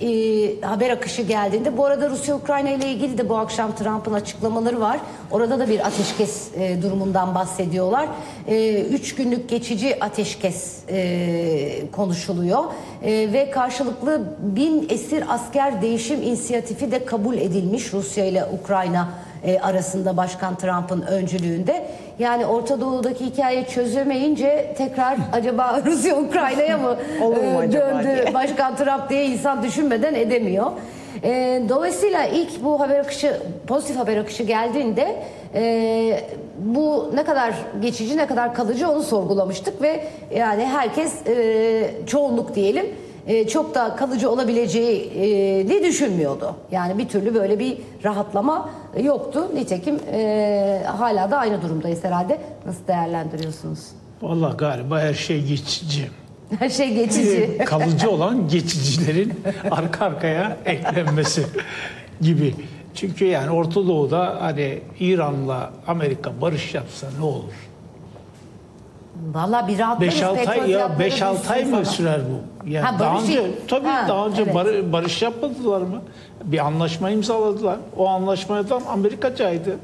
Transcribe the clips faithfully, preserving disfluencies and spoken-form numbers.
e, haber akışı geldiğinde, bu arada Rusya-Ukrayna ile ilgili de bu akşam Trump'ın açıklamaları var. Orada da bir ateşkes e, durumundan bahsediyorlar. E, üç günlük geçici ateşkes e, konuşuluyor. E, ve karşılıklı bin esir asker değişim inisiyatifi de kabul edilmiş Rusya ile Ukrayna e, arasında Başkan Trump'ın öncülüğünde. Yani Orta Doğu'daki hikaye çözemeyince tekrar acaba Rusya Ukrayna'ya mı e, döndü Başkan Trump diye insan düşünmeden edemiyor. E, dolayısıyla ilk bu haber akışı, pozitif haber akışı geldiğinde e, bu ne kadar geçici, ne kadar kalıcı onu sorgulamıştık ve yani herkes, e, çoğunluk diyelim, e, çok da kalıcı olabileceğini düşünmüyordu. Yani bir türlü böyle bir rahatlama yoktu. Nitekim e, hala da aynı durumdayız herhalde. Nasıl değerlendiriyorsunuz? Vallahi galiba her şey geçici. Her şey geçici. Kalıcı olan geçicilerin arka arkaya eklenmesi gibi. Çünkü yani Orta Doğu'da hani İran'la Amerika barış yapsa ne olur? Vallahi bir rahatlarız. beş altı ay ya beş altı ay mı sürer bu? Yani ha, daha önce tabii ha, daha önce evet. bar, barış yapmadılar mı? Bir anlaşma imzaladılar. O anlaşmadan Amerika caydı.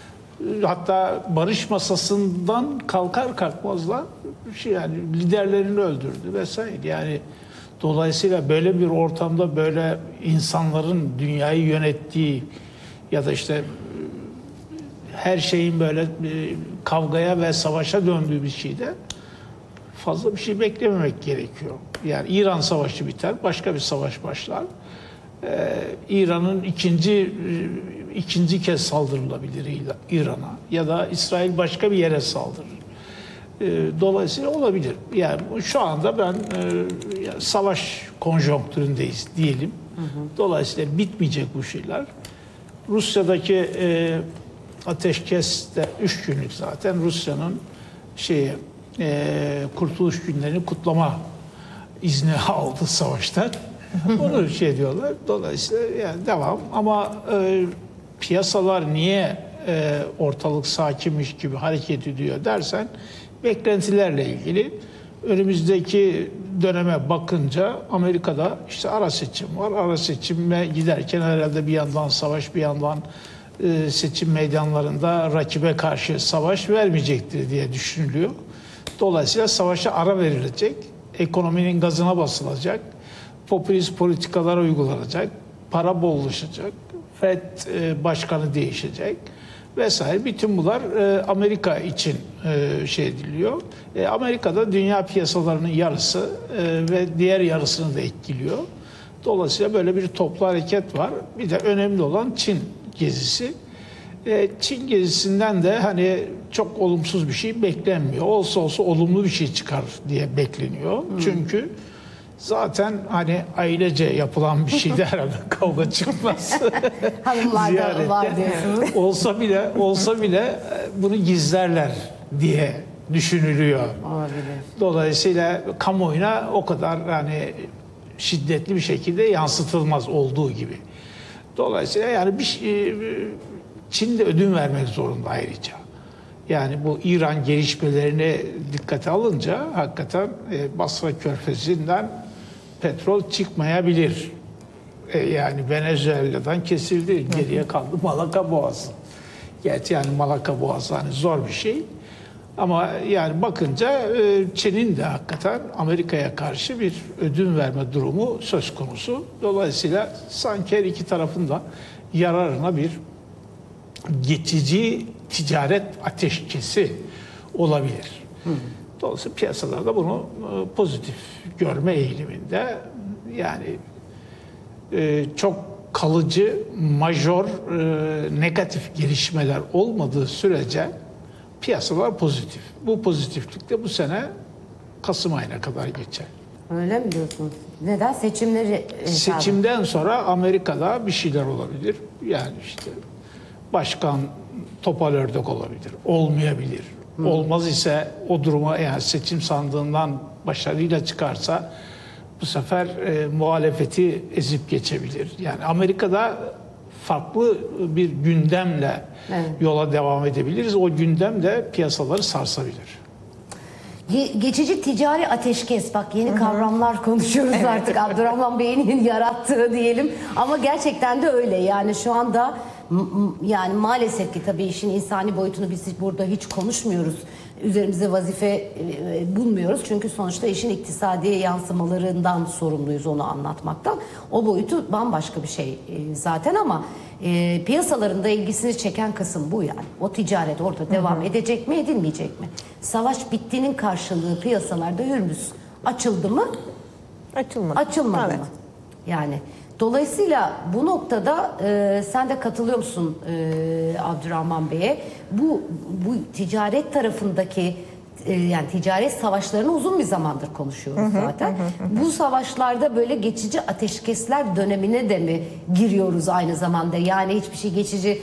Hatta barış masasından kalkar kalkmazlar şey yani liderlerini öldürdü vesaire. Yani dolayısıyla böyle bir ortamda böyle insanların dünyayı yönettiği ya da işte her şeyin böyle kavgaya ve savaşa döndüğü bir şeyde fazla bir şey beklememek gerekiyor. Yani İran savaşı biter, başka bir savaş başlar. Ee, İran'ın ikinci ikinci kez saldırılabilir İran'a ya da İsrail başka bir yere saldırır. Ee, dolayısıyla olabilir. Yani şu anda ben e, savaş konjonktüründeyiz diyelim. Hı hı. Dolayısıyla bitmeyecek bu şeyler. Rusya'daki e, ateşkes de üç günlük zaten. Rusya'nın şeye e, kurtuluş günlerini kutlama izni aldı savaştan. Onu şey diyorlar. Dolayısıyla yani devam. Ama e, piyasalar niye e, ortalık sakinmiş gibi hareket ediyor dersen, beklentilerle ilgili. Önümüzdeki döneme bakınca Amerika'da işte ara seçim var. Ara seçime giderken herhalde bir yandan savaş, bir yandan e, seçim meydanlarında rakibe karşı savaş vermeyecektir diye düşünülüyor. Dolayısıyla savaşa ara verilecek. Ekonominin gazına basılacak. Popülist politikalar uygulanacak. Para bollaşacak. Fed e, başkanı değişecek. Vesaire. Bütün bunlar e, Amerika için e, şey ediliyor. E, Amerika'da dünya piyasalarının yarısı e, ve diğer yarısını da etkiliyor. Dolayısıyla böyle bir toplu hareket var. Bir de önemli olan Çin gezisi. E, Çin gezisinden de hani çok olumsuz bir şey beklenmiyor. Olsa olsa olumlu bir şey çıkar diye bekleniyor. Hmm. Çünkü zaten hani ailece yapılan bir şeyde herhalde kavga çıkmaz. Hanımlar da var diyorsunuz. olsa bile olsa bile bunu gizlerler diye düşünülüyor. Olabilir. Dolayısıyla kamuoyuna o kadar hani şiddetli bir şekilde yansıtılmaz olduğu gibi. Dolayısıyla yani bir şey, Çin de ödün vermek zorunda ayrıca. Yani bu İran gelişmelerini dikkate alınca hakikaten e, Basra Körfezi'nden petrol çıkmayabilir. E, yani Venezuela'dan kesildi. Geriye kaldı Malaka Boğazı. Gerçi yani Malaka Boğazı hani zor bir şey. Ama yani bakınca e, Çin'in de hakikaten Amerika'ya karşı bir ödün verme durumu söz konusu. Dolayısıyla sanki her iki tarafın da yararına bir geçici ticaret ateşkesi olabilir. Hı. Dolayısıyla piyasalarda bunu e, pozitif görme eğiliminde. Yani e, çok kalıcı, majör, e, negatif gelişmeler olmadığı sürece piyasalar pozitif. Bu pozitiflik de bu sene Kasım ayına kadar geçer. Öyle mi diyorsunuz? Neden? Seçimleri hesabı. Seçimden sonra Amerika'da bir şeyler olabilir. Yani işte başkan topal ördek olabilir, olmayabilir. Hı. Olmaz ise o duruma yani seçim sandığından başarıyla çıkarsa bu sefer e, muhalefeti ezip geçebilir. Yani Amerika'da farklı bir gündemle evet. yola devam edebiliriz. O gündem de piyasaları sarsabilir. Ge- Geçici ticari ateşkes, bak yeni kavramlar konuşuyoruz artık Abdurrahman Bey'in yarattığı diyelim, ama gerçekten de öyle yani şu anda m- m- yani maalesef ki tabii işin insani boyutunu biz burada hiç konuşmuyoruz, üzerimize vazife e, bulmuyoruz çünkü sonuçta işin iktisadi yansımalarından sorumluyuz, onu anlatmaktan. O boyutu bambaşka bir şey e, zaten, ama e, piyasalarında ilgisini çeken kısım bu yani. O ticaret orada devam hı hı. edecek mi, edilmeyecek mi? Savaş bittiğinin karşılığı piyasalarda Hürmüz açıldı mı? Açılmadı. Açılmadı Evet. mı? Yani dolayısıyla bu noktada e, sen de katılıyor musun e, Abdurrahman Bey'e? Bu bu ticaret tarafındaki e, yani ticaret savaşlarını uzun bir zamandır konuşuyoruz hı hı, zaten. Hı hı. Bu savaşlarda böyle geçici ateşkesler dönemine de mi giriyoruz aynı zamanda? Yani hiçbir şey geçici,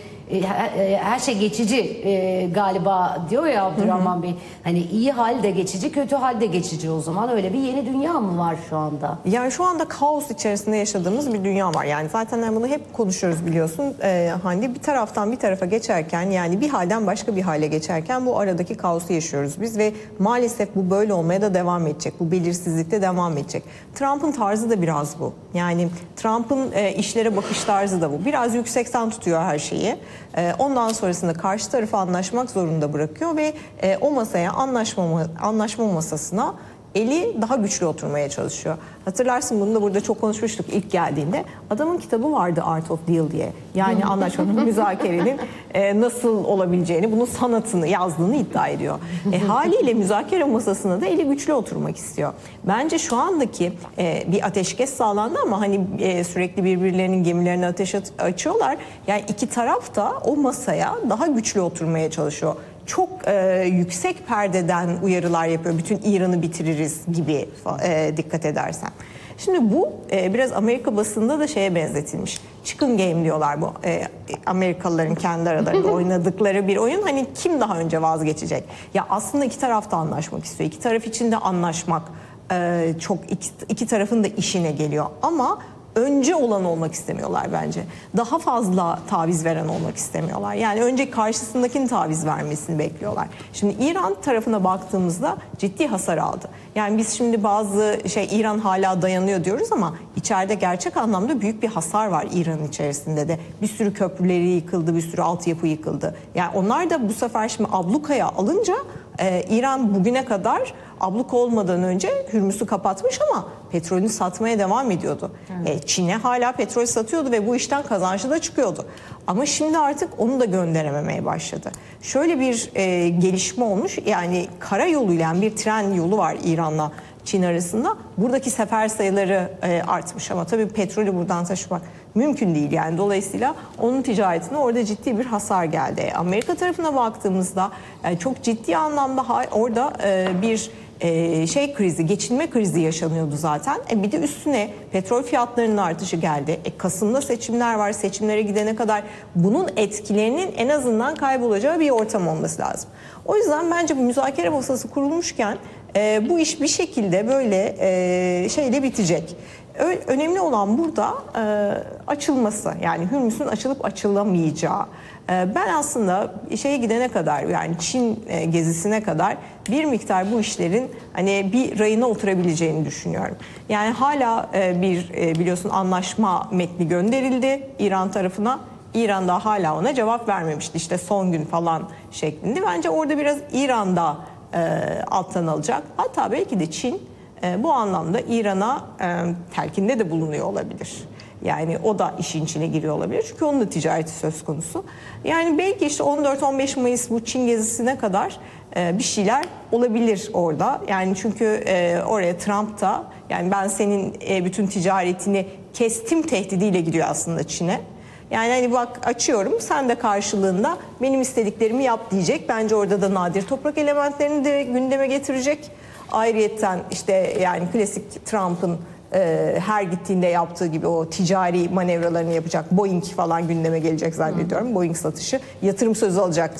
her şey geçici e, galiba diyor ya Abdurrahman hı hı. Bey. Hani iyi hal de geçici, kötü hal de geçici o zaman. Öyle bir yeni dünya mı var şu anda? Yani şu anda kaos içerisinde yaşadığımız bir dünya var. Yani zaten bunu hep konuşuyoruz biliyorsun. Ee, hani bir taraftan bir tarafa geçerken, yani bir halden başka bir hale geçerken bu aradaki kaosu yaşıyoruz biz ve maalesef bu böyle olmaya da devam edecek. Bu belirsizlikte devam edecek. Trump'ın tarzı da biraz bu. Yani Trump'ın e, işlere bakış tarzı da bu. Biraz yüksekten tutuyor her şeyi. Ondan sonrasında karşı tarafı anlaşmak zorunda bırakıyor ve o masaya, anlaşma, anlaşma masasına eli daha güçlü oturmaya çalışıyor. Hatırlarsın, bunu da burada çok konuşmuştuk ilk geldiğinde. Adamın kitabı vardı, Art of Deal diye. Yani anlaşmanın, müzakerenin e, nasıl olabileceğini, bunun sanatını yazdığını iddia ediyor. E, haliyle müzakere masasına da eli güçlü oturmak istiyor. Bence şu andaki e, bir ateşkes sağlandı ama hani e, sürekli birbirlerinin gemilerine ateş açıyorlar. Yani iki taraf da o masaya daha güçlü oturmaya çalışıyor. Çok e, yüksek perdeden uyarılar yapıyor. Bütün İran'ı bitiririz gibi e, dikkat edersen. Şimdi bu e, biraz Amerika basında da şeye benzetilmiş. Chicken game diyorlar bu. E, Amerikalıların kendi aralarında oynadıkları bir oyun. Hani kim daha önce vazgeçecek? Ya aslında iki taraf da anlaşmak istiyor. İki taraf için de anlaşmak e, çok iki, iki tarafın da işine geliyor. Ama önce olan olmak istemiyorlar bence. Daha fazla taviz veren olmak istemiyorlar. Yani önce karşısındakinin taviz vermesini bekliyorlar. Şimdi İran tarafına baktığımızda ciddi hasar aldı. Yani biz şimdi bazı şey İran hala dayanıyor diyoruz ama içeride gerçek anlamda büyük bir hasar var İran'ın içerisinde de. Bir sürü köprüleri yıkıldı, bir sürü altyapı yıkıldı. Yani onlar da bu sefer şimdi ablukaya alınca e, İran bugüne kadar abluka olmadan önce Hürmüz'ü kapatmış ama petrolünü satmaya devam ediyordu. Evet. E, Çin'e hala petrol satıyordu ve bu işten kazançlı da çıkıyordu. Ama şimdi artık onu da gönderememeye başladı. Şöyle bir e, gelişme olmuş, yani karayoluyla, yani bir tren yolu var İran'la Çin arasında. Buradaki sefer sayıları e, artmış ama tabii petrolü buradan taşımak mümkün değil yani. Dolayısıyla onun ticaretine orada ciddi bir hasar geldi. Amerika tarafına baktığımızda yani çok ciddi anlamda orada e, bir e, şey krizi, geçinme krizi yaşanıyordu zaten. E, bir de üstüne petrol fiyatlarının artışı geldi. E, Kasım'da seçimler var. Seçimlere gidene kadar bunun etkilerinin en azından kaybolacağı bir ortam olması lazım. O yüzden bence bu müzakere masası kurulmuşken e, bu iş bir şekilde böyle e, şeyle bitecek. Önemli olan burada e, açılması, yani Hürmüz'ün açılıp açılamayacağı. E, ben aslında şeye gidene kadar, yani Çin e, gezisine kadar bir miktar bu işlerin hani bir rayına oturabileceğini düşünüyorum. Yani hala e, bir e, biliyorsun anlaşma metni gönderildi İran tarafına. İran da hala ona cevap vermemişti, işte son gün falan şeklinde. Bence orada biraz İran'da e, alttan alacak. Hatta belki de Çin E, bu anlamda İran'a e, telkinde de bulunuyor olabilir. Yani o da işin içine giriyor olabilir. Çünkü onun da ticareti söz konusu. Yani belki işte on dört on beş Mayıs bu Çin gezisine kadar e, bir şeyler olabilir orada. Yani çünkü e, oraya Trump da, yani ben senin e, bütün ticaretini kestim tehdidiyle gidiyor aslında Çin'e. Yani hani bak açıyorum, sen de karşılığında benim istediklerimi yap diyecek. Bence orada da nadir toprak elementlerini de gündeme getirecek. Ayrıyetten işte yani klasik Trump'ın e, her gittiğinde yaptığı gibi o ticari manevralarını yapacak. Boeing falan gündeme gelecek zannediyorum. Hmm. Boeing satışı, yatırım sözü alacaktır.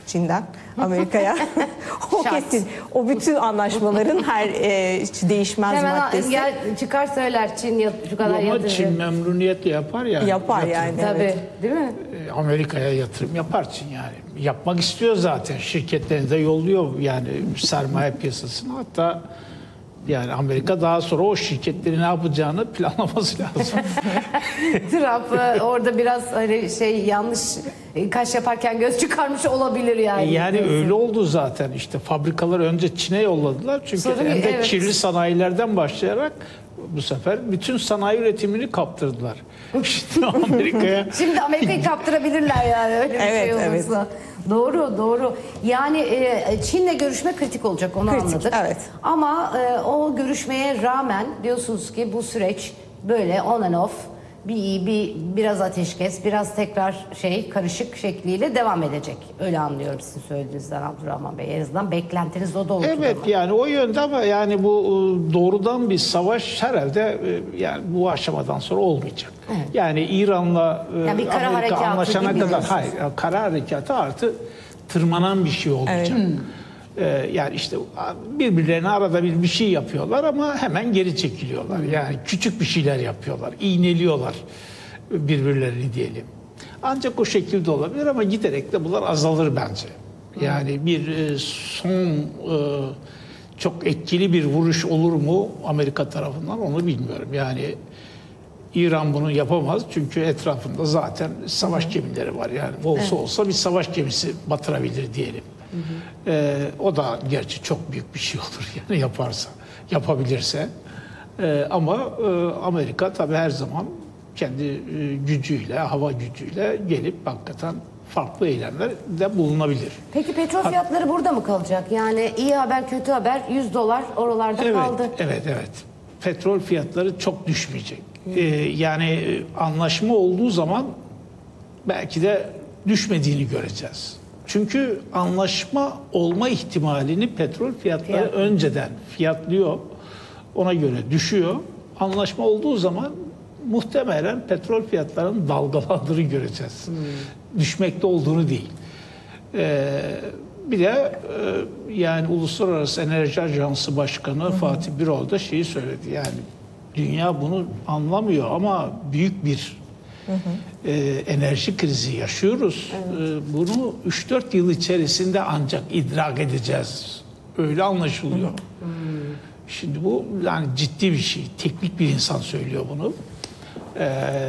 Çin'den Amerika'ya. O Şart. kesin. O bütün anlaşmaların her e, değişmez Hemen maddesi. gel, çıkar söyler Çin ya, şu kadar Ama yatırım. Çin memnuniyetle yapar yani. Yapar Yatırım. yani. Tabii, Evet. değil mi? E, Amerika'ya yatırım yapar Çin yani. Yapmak istiyor zaten. Şirketlerini de yolluyor yani sermaye piyasasına. Hatta yani Amerika daha sonra o şirketleri ne yapacağını planlaması lazım. Trump e, orada biraz hani şey yanlış e, kaş yaparken göz çıkarmış olabilir yani. Yani öyle oldu zaten işte fabrikalar önce Çin'e yolladılar çünkü Sonra hem de evet. kirli sanayilerden başlayarak bu sefer bütün sanayi üretimini kaptırdılar. İşte Amerika'ya Şimdi Amerika'yı kaptırabilirler yani öyle bir Evet, şey evet. olursa. Doğru, doğru. Yani e, Çin'le görüşme kritik olacak, onu Kritik, anladık. evet. Ama e, o görüşmeye rağmen diyorsunuz ki bu süreç böyle on and off, bir iyi, bir biraz ateşkes, biraz tekrar şey karışık şekliyle devam edecek. Öyle anlıyorum sizin söylediğinizden Abdurrahman Bey. En azından beklentiniz o doğrultuda evet mı? yani o yönde ama yani bu e, doğrudan bir savaş herhalde e, yani bu aşamadan sonra olmayacak. Yani İran'la e, Yani bir kara Amerika harekatı anlaşana gibi kadar diyorsunuz. hayır yani kara harekatı artı tırmanan bir şey olacak. E, yani işte birbirlerine arada bir bir şey yapıyorlar ama hemen geri çekiliyorlar. Yani küçük bir şeyler yapıyorlar, iğneliyorlar birbirlerini diyelim. Ancak o şekilde olabilir ama giderek de bunlar azalır bence. Yani bir e, son e, çok etkili bir vuruş olur mu Amerika tarafından onu bilmiyorum. Yani İran bunu yapamaz çünkü etrafında zaten savaş gemileri var. Yani olsa olsa bir savaş gemisi batırabilir diyelim. E, o da gerçi çok büyük bir şey olur yani yaparsa, yapabilirse. E, ama e, Amerika tabii her zaman kendi e, gücüyle, hava gücüyle gelip hakikaten farklı eylemlerde bulunabilir. Peki petrol fiyatları burada mı kalacak? Yani iyi haber kötü haber yüz dolar oralarda Evet, kaldı. evet, evet. Petrol fiyatları çok düşmeyecek. Ee, yani e, anlaşma olduğu zaman belki de düşmediğini göreceğiz. Çünkü anlaşma olma ihtimalini petrol fiyatları Fiyat. önceden fiyatlıyor. Ona göre düşüyor. Anlaşma olduğu zaman muhtemelen petrol fiyatlarının dalgalandığını göreceğiz. Düşmekte olduğunu değil. Ee, bir de e, yani Uluslararası Enerji Ajansı Başkanı Fatih Birol da şeyi söyledi. Yani dünya bunu anlamıyor ama büyük bir e, enerji krizi yaşıyoruz. E, bunu üç dört yıl içerisinde ancak idrak edeceğiz. Öyle anlaşılıyor. Şimdi bu yani ciddi bir şey. Teknik bir insan söylüyor bunu. E,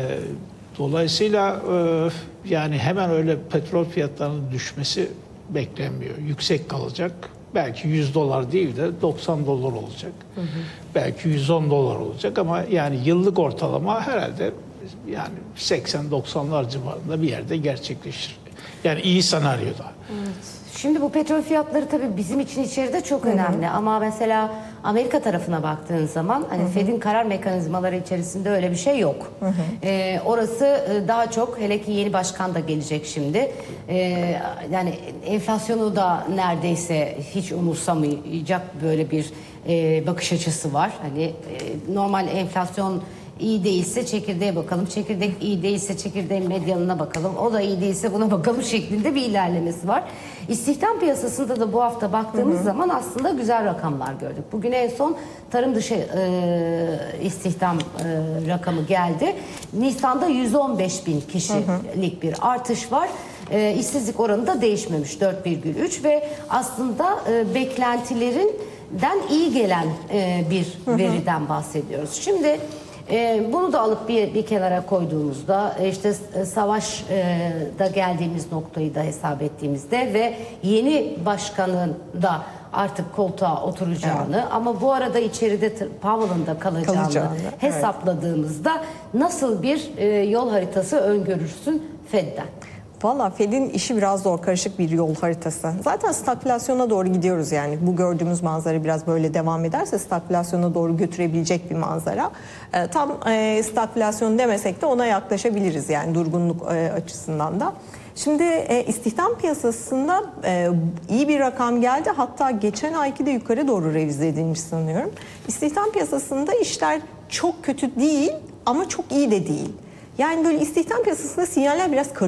dolayısıyla e, yani hemen öyle petrol fiyatlarının düşmesi beklenmiyor. Yüksek kalacak. Belki yüz dolar değil de doksan dolar olacak. Hı hı. Belki yüz on dolar olacak ama yani yıllık ortalama herhalde yani seksen doksanlar civarında bir yerde gerçekleşir. Yani iyi senaryoda. Şimdi bu petrol fiyatları tabii bizim için içeride çok önemli ama mesela Amerika tarafına baktığın zaman hani Fed'in karar mekanizmaları içerisinde öyle bir şey yok. Ee, orası e, daha çok hele ki yeni başkan da gelecek şimdi. Ee, yani enflasyonu da neredeyse hiç umursamayacak böyle bir e, bakış açısı var. Hani e, normal enflasyon İyi değilse çekirdeğe bakalım, çekirdek iyi değilse çekirdeğin medyanına bakalım, o da iyi değilse buna bakalım şeklinde bir ilerlemesi var. İstihdam piyasasında da bu hafta baktığımız hı hı. zaman aslında güzel rakamlar gördük. Bugün en son tarım dışı e, istihdam e, rakamı geldi. Nisan'da yüz on beş bin kişilik hı hı. bir artış var. E, işsizlik oranı da değişmemiş dört virgül üç ve aslında e, beklentilerinden iyi gelen e, bir hı hı. veriden bahsediyoruz. Şimdi Ee, bunu da alıp bir, bir kenara koyduğumuzda işte savaşta geldiğimiz noktayı da hesap ettiğimizde ve yeni başkanın da artık koltuğa oturacağını evet. ama bu arada içeride Powell'ın da kalacağını, kalacağını hesapladığımızda evet. nasıl bir e, yol haritası öngörürsün Fed'den? Valla Fed'in işi biraz zor, karışık bir yol haritası. Zaten stagflasyona doğru gidiyoruz yani. Bu gördüğümüz manzara biraz böyle devam ederse stagflasyona doğru götürebilecek bir manzara. E, tam e, stagflasyon demesek de ona yaklaşabiliriz yani durgunluk e, açısından da. Şimdi e, istihdam piyasasında e, iyi bir rakam geldi. Hatta geçen ayki de yukarı doğru revize edilmiş sanıyorum. İstihdam piyasasında işler çok kötü değil ama çok iyi de değil. Yani böyle istihdam piyasasında sinyaller biraz karışık.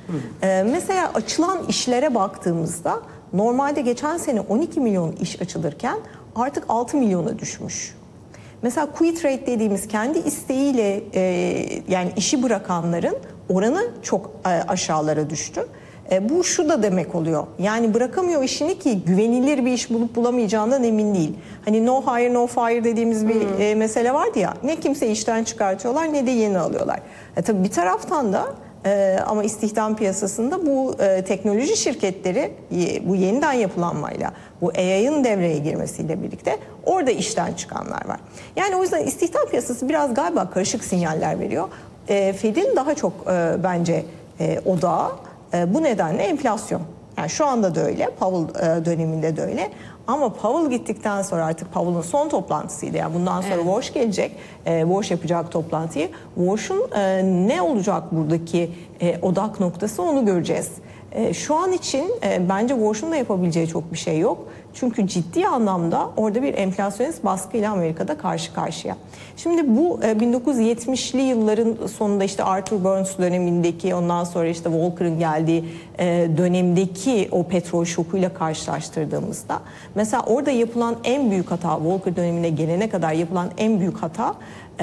Ee, mesela açılan işlere baktığımızda normalde geçen sene on iki milyon iş açılırken artık altı milyona düşmüş. Mesela quit rate dediğimiz kendi isteğiyle e, yani işi bırakanların oranı çok e, aşağılara düştü. E, bu şu da demek oluyor. Yani bırakamıyor işini ki güvenilir bir iş bulup bulamayacağından emin değil. Hani no hire no fire dediğimiz bir hmm. e, mesele vardı ya. Ne kimse işten çıkartıyorlar ne de yeni alıyorlar. E, tabii bir taraftan da e, ama istihdam piyasasında bu e, teknoloji şirketleri e, bu yeniden yapılanmayla, bu A I'ın devreye girmesiyle birlikte orada işten çıkanlar var. Yani o yüzden istihdam piyasası biraz galiba karışık sinyaller veriyor. E, Fed'in daha çok e, bence e, odağı bu nedenle enflasyon. Yani şu anda da öyle, Powell döneminde de öyle. Ama Powell gittikten sonra artık Powell'ın son toplantısıydı. Yani bundan sonra evet. Walsh gelecek, Walsh yapacak toplantıyı. Walsh'un ne olacak buradaki odak noktası onu göreceğiz. Şu an için bence Walsh'un da yapabileceği çok bir şey yok. Çünkü ciddi anlamda orada bir enflasyonist baskıyla Amerika'da karşı karşıya. Şimdi bu bin dokuz yüz yetmişli yılların sonunda işte Arthur Burns dönemindeki, ondan sonra işte Volcker'ın geldiği dönemdeki o petrol şokuyla karşılaştırdığımızda mesela orada yapılan en büyük hata, Volcker dönemine gelene kadar yapılan en büyük hata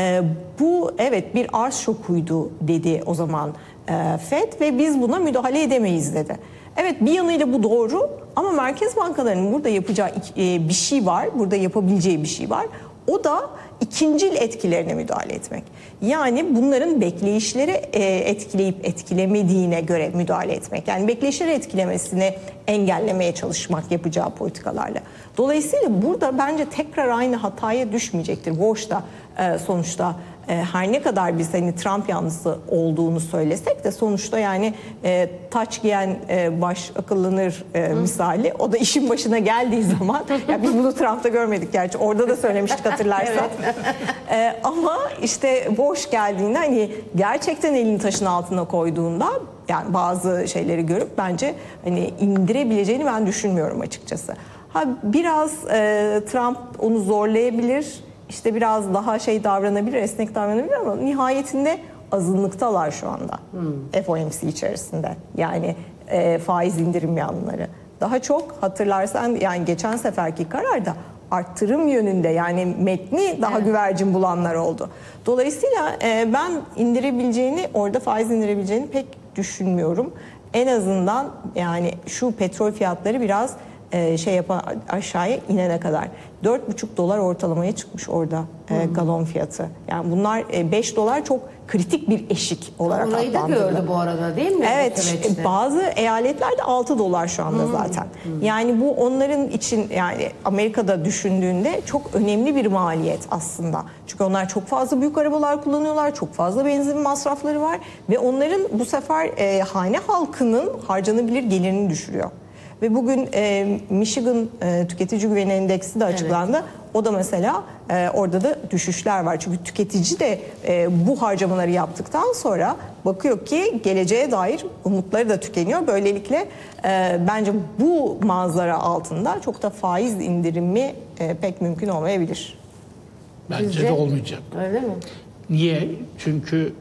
bu evet bir arz şokuydu dedi o zaman Fed ve biz buna müdahale edemeyiz dedi. Evet bir yanıyla bu doğru ama merkez bankalarının burada yapacağı bir şey var, burada yapabileceği bir şey var. O da ikincil etkilerine müdahale etmek. Yani bunların bekleyişleri etkileyip etkilemediğine göre müdahale etmek. Yani bekleyişleri etkilemesini engellemeye çalışmak yapacağı politikalarla. Dolayısıyla burada bence tekrar aynı hataya düşmeyecektir. Walsh da sonuçta her ne kadar biz hani Trump yanlısı olduğunu söylesek de sonuçta yani e, taç giyen e, baş akıllanır e, misali. O da işin başına geldiği zaman ya biz bunu Trump'ta görmedik gerçi orada da söylemiştik hatırlarsan. Evet. e, ama işte Walsh geldiğinde hani gerçekten elini taşın altına koyduğunda yani bazı şeyleri görüp bence hani indirebileceğini ben düşünmüyorum açıkçası. Ha biraz e, Trump onu zorlayabilir. İşte biraz daha şey davranabilir, esnek davranabilir ama nihayetinde azınlıktalar şu anda hmm. F O M C içerisinde. Yani e, faiz indirim yanları. Daha çok hatırlarsan yani geçen seferki kararda arttırım yönünde yani metni daha evet. güvercin bulanlar oldu. Dolayısıyla e, ben indirebileceğini, orada faiz indirebileceğini pek düşünmüyorum. En azından yani şu petrol fiyatları biraz e, şey yapan aşağıya inene kadar. dört buçuk dolar ortalamaya çıkmış orada e, galon fiyatı. Yani bunlar e, beş dolar çok kritik bir eşik olarak adlandırıldı. Orayı da gördü bu arada değil mi? Evet. Evet. Bazı eyaletlerde altı dolar şu anda hmm. zaten. Hmm. Yani bu onların için yani Amerika'da düşündüğünde çok önemli bir maliyet aslında. Çünkü onlar çok fazla büyük arabalar kullanıyorlar. Çok fazla benzin masrafları var. Ve onların bu sefer e, hane halkının harcanabilir gelirini düşürüyor. Ve bugün e, Michigan e, Tüketici Güveni Endeksi de açıklandı. Evet. O da mesela e, orada da düşüşler var. Çünkü tüketici de e, bu harcamaları yaptıktan sonra bakıyor ki geleceğe dair umutları da tükeniyor. Böylelikle e, bence bu manzara altında çok da faiz indirimi e, pek mümkün olmayabilir. Bence Sizce? de olmayacak. Öyle mi? Niye? Çünkü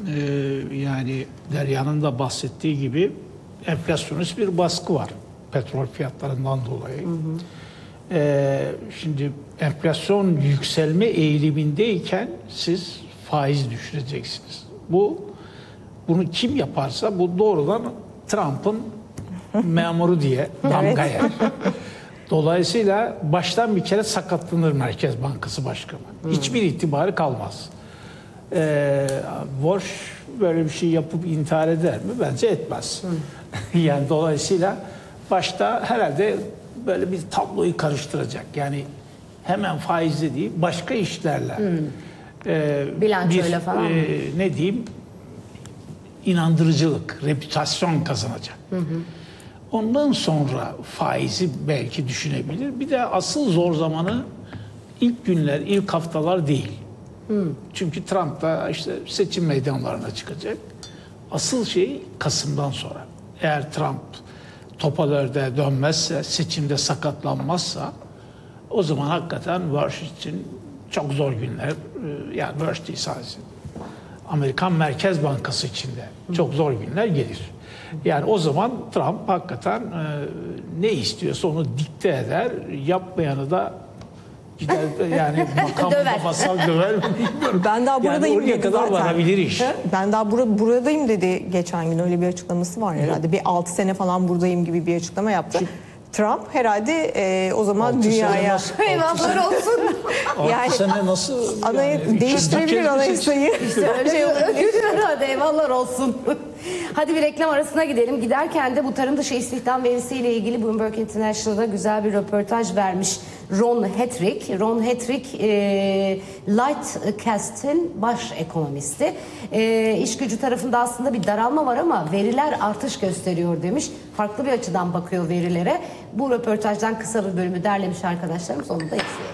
e, yani Derya'nın da bahsettiği gibi enflasyonist bir baskı var. Petrol fiyatlarından dolayı. Hı hı. Ee, şimdi enflasyon yükselme eğilimindeyken siz faiz düşüreceksiniz. Bu bunu kim yaparsa bu doğrudan Trump'ın memuru diye damga yer. Dolayısıyla baştan bir kere sakatlanır Merkez Bankası Başkanı. Hı. Hiçbir itibarı kalmaz. Ee, Walsh böyle bir şey yapıp intihar eder mi? Bence etmez. Yani dolayısıyla başta herhalde böyle bir tabloyu karıştıracak. Yani hemen faizle değil, başka işlerle. Hmm. E, Bilançoyla falan e, ne diyeyim? İnandırıcılık, reputasyon kazanacak. Hı hı. Ondan sonra faizi belki düşünebilir. Bir de asıl zor zamanı ilk günler, ilk haftalar değil. Hmm. Çünkü Trump da işte seçim meydanlarına çıkacak. Asıl şey Kasım'dan sonra. Eğer Trump topalarda dönmezse, seçimde sakatlanmazsa o zaman hakikaten Walsh için çok zor günler, yani Walsh değil sadece Amerikan Merkez Bankası içinde çok zor günler gelir. Yani o zaman Trump hakikaten e, ne istiyorsa onu dikte eder, yapmayanı da gider yani makamında Döver. basar döver mi bilmiyorum. Ben daha buradayım yani oraya dedi kadar zaten. varabilir iş. Ben daha bura, buradayım dedi geçen gün, öyle bir açıklaması var herhalde. Bir altı sene falan buradayım gibi bir açıklama yaptı. Trump herhalde e, o zaman Altı sene dünyaya nasıl- Eyvahlar olsun. Altı Yani- sene nasıl anayı yani, değiştirebilir üçüncü anayasayı. Öyle şey hadi eyvallah olsun. Hadi bir reklam arasına gidelim. Giderken de bu tarım dışı istihdam verisiyle ilgili Bloomberg International'da güzel bir röportaj vermiş Ron Hetrick. Ron Hetrick e, Lightcast'in baş ekonomisti. E, iş gücü tarafında aslında bir daralma var ama veriler artış gösteriyor demiş. Farklı bir açıdan bakıyor verilere. Bu röportajdan kısa bir bölümü derlemiş arkadaşlarımız. Onu da izleyelim.